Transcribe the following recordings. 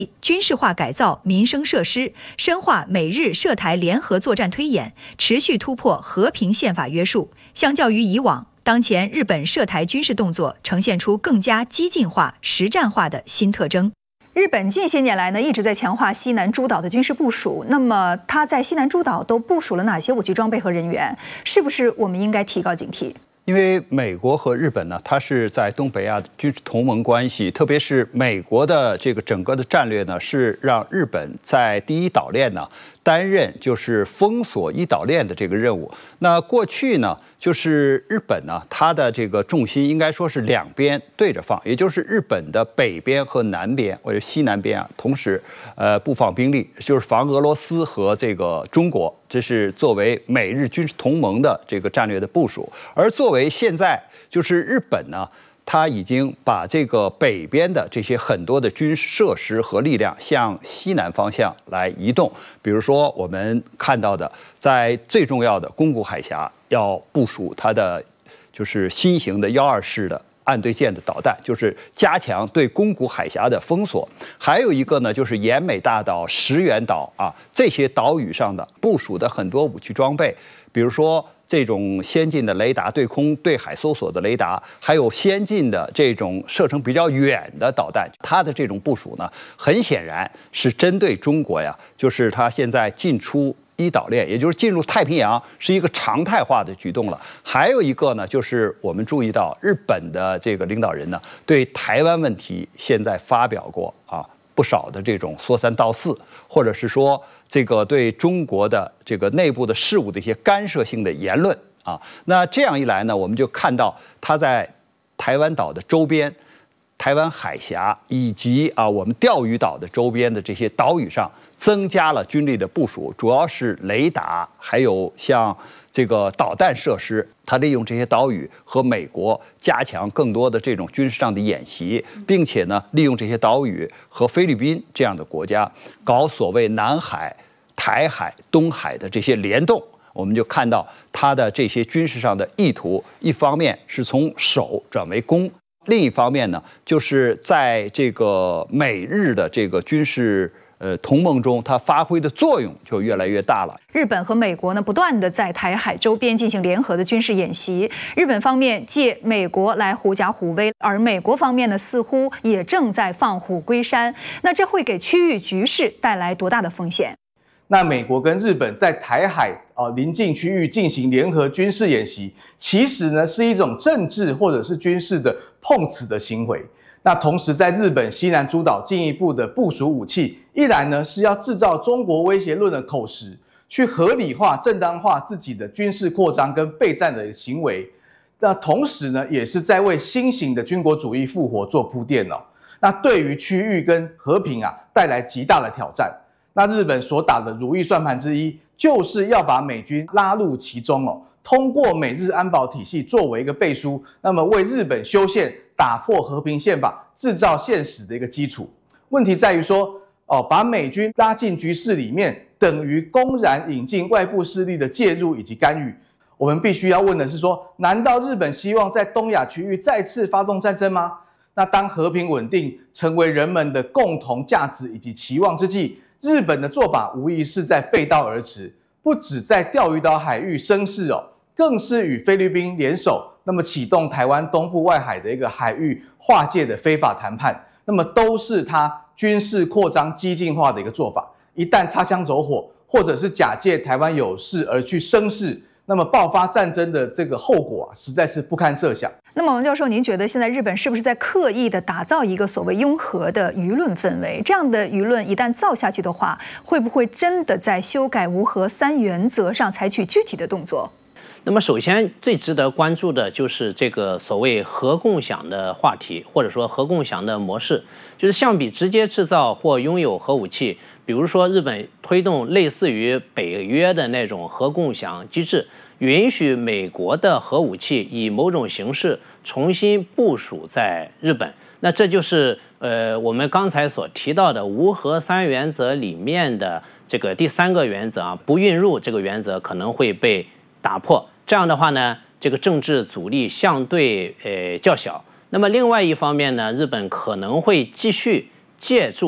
军事化改造民生设施，深化美日涉台联合作战推演，持续突破和平宪法约束。相较于以往，当前日本涉台军事动作呈现出更加激进化、实战化的新特征。日本近些年来呢，一直在强化西南诸岛的军事部署。那么，它在西南诸岛都部署了哪些武器装备和人员？是不是我们应该提高警惕？ 因为美国和日本呢，它是在东北亚军事同盟关系，特别是美国的这个整个的战略呢，是让日本在第一岛链呢担任就是封锁一岛链的这个任务。那过去呢，就是日本呢，它的这个重心应该说是两边对着放，也就是日本的北边和南边或者西南边啊，同时布放兵力，就是防俄罗斯和这个中国。这是作为美日军事同盟的这个战略的部署，而作为现在就是日本呢，它已经把这个北边的这些很多的军事设施和力量向西南方向来移动。比如说我们看到的，在最重要的宫古海峡要部署它的就是新型的124式的岸对舰的导弹，就是加强对宫古海峡的封锁。还有一个呢，就是奄美大岛、石垣岛啊这些岛屿上的部署的很多武器装备，比如说这种先进的雷达、对空对海搜索的雷达，还有先进的这种射程比较远的导弹。它的这种部署呢，很显然是针对中国呀，就是它现在进出一岛链，也就是进入太平洋，是一个常态化的举动了。还有一个呢，就是我们注意到日本的这个领导人呢，对台湾问题现在发表过不少的这种说三道四，或者是说这个对中国的这个内部的事务的一些干涉性的言论啊。那这样一来呢，我们就看到他在台湾岛的周边、台湾海峡以及我们钓鱼岛的周边的这些岛屿上增加了军力的部署，主要是雷达，还有像这个导弹设施。它利用这些岛屿和美国加强更多的这种军事上的演习，并且呢，利用这些岛屿和菲律宾这样的国家搞所谓南海、台海、东海的这些联动。我们就看到它的这些军事上的意图，一方面是从守转为攻。另一方面呢，就是在这个美日的这个军事同盟中，它发挥的作用就越来越大了。 日本和美国呢，不断的在台海周边进行联合的军事演习。日本方面借美国来狐假虎威，而美国方面呢，似乎也正在放虎归山。那这会给区域局势带来多大的风险？ 那美国跟日本在台海邻近区域进行联合军事演习，其实呢是一种政治或者是军事的碰瓷的行为。那同时在日本西南诸岛进一步的部署武器，一来呢是要制造中国威胁论的口实，去合理化、正当化自己的军事扩张跟备战的行为。那同时呢，也是在为新型的军国主义复活做铺垫哦。那对于区域跟和平带来极大的挑战。那日本所打的如意算盘之一，就是要把美军拉入其中哦，通过美日安保体系作为一个背书，那么为日本修宪、打破和平宪法、制造现实的一个基础。问题在于说，把美军拉进局势里面，等于公然引进外部势力的介入以及干预。我们必须要问的是说，难道日本希望在东亚区域再次发动战争吗？那当和平稳定成为人们的共同价值以及期望之际，日本的做法无疑是在背道而驰，不只在钓鱼岛海域生事更是与菲律宾联手，那么启动台湾东部外海的一个海域划界的非法谈判，那么都是他军事扩张激进化的一个做法。一旦擦枪走火，或者是假借台湾有事而去生事，那么爆发战争的这个后果实在是不堪设想。 那么王教授，您觉得现在日本是不是在刻意的打造一个所谓拥核的舆论氛围？这样的舆论一旦造下去的话，会不会真的在修改无核3原则上采取具体的动作？ 那么首先最值得关注的就是这个所谓核共享的话题，或者说核共享的模式，就是相比直接制造或拥有核武器，比如说日本推动类似于北约的那种核共享机制，允许美国的核武器以某种形式重新部署在日本。那这就是我们刚才所提到的无核3原则里面的这个第3个原则不运入这个原则可能会被打破。这样的话呢，这个政治阻力相对较小。那么另外一方面呢，日本可能会继续借助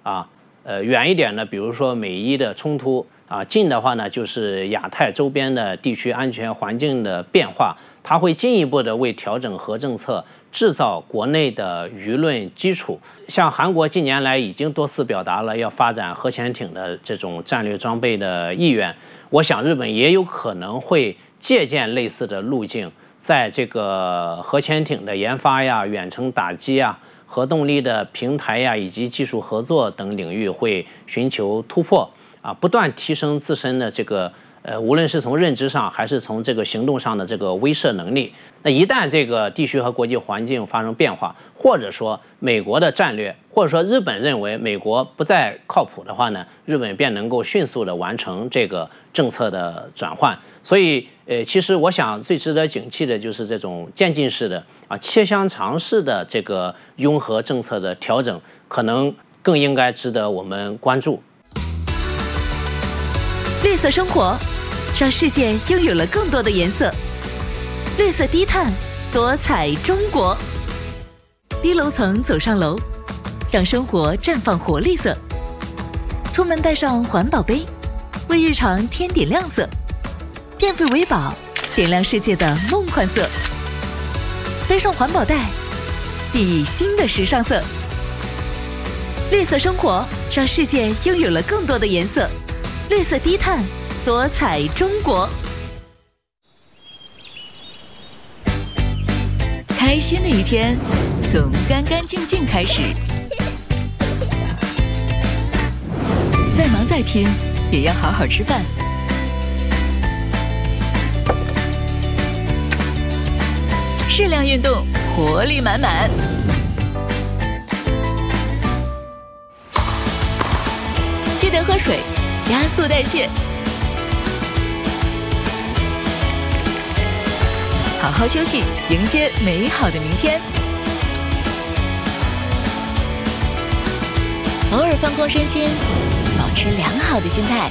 远一点呢，比如说美伊的冲突近的话呢，就是亚太周边的地区安全环境的变化，它会进一步的为调整核政策制造国内的舆论基础。像韩国近年来已经多次表达了要发展核潜艇的这种战略装备的意愿，我想日本也有可能会借鉴类似的路径，在这个核潜艇的研发呀、远程打击啊、核动力的平台呀，以及技术合作等领域会寻求突破不断提升自身的这个无论是从认知上还是从这个行动上的这个威慑能力。那一旦这个地区和国际环境发生变化，或者说美国的战略，或者说日本认为美国不再靠谱的话呢，日本便能够迅速的完成这个政策的转换。所以其实我想最值得警惕的就是这种渐进式的切香肠式的这个拥核政策的调整，可能更应该值得我们关注。 绿色生活，让世界拥有了更多的颜色。绿色低碳，多彩中国。低楼层走上楼，让生活绽放活力色。出门带上环保杯，为日常添点亮色。变废为宝，点亮世界的梦幻色。背上环保袋，熠熠新的时尚色。绿色生活，让世界拥有了更多的颜色。绿色低碳，多彩中国。开心的一天，从干干净净开始。再忙再拼，也要好好吃饭。适量运动，活力满满。记得喝水，加速代谢。好好休息，迎接美好的明天。偶尔放空身心，保持良好的心态。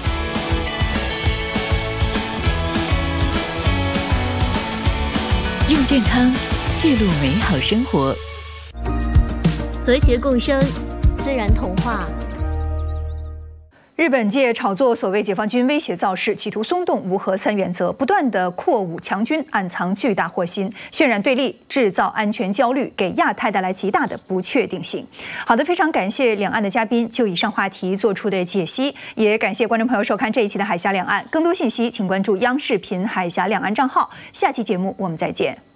用健康记录美好生活， 和谐共生，自然同化。 日本借炒作所谓解放军威胁造势，企图松动无核三原则，不断的扩武强军，暗藏巨大祸心，渲染对立，制造安全焦虑，给亚太带来极大的不确定性。好的，非常感谢两岸的嘉宾就以上话题做出的解析，也感谢观众朋友收看这一期的海峡两岸。更多信息请关注央视频海峡两岸账号。下期节目我们再见。